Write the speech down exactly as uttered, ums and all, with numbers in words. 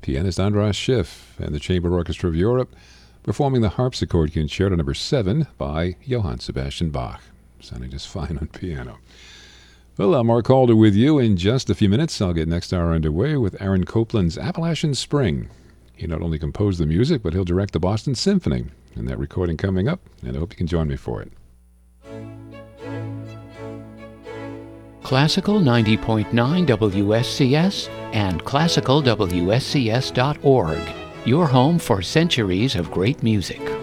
pianist Andras Schiff and the Chamber Orchestra of Europe performing the Harpsichord Concerto number seven by Johann Sebastian Bach. Sounding just fine on piano. Well, I'm Mark Calder with you. In just a few minutes, I'll get next hour underway with Aaron Copland's Appalachian Spring. He not only composed the music, but he'll direct the Boston Symphony. And that recording coming up, and I hope you can join me for it. Classical ninety point nine W S C S and classical W S C S dot org. Your home for centuries of great music.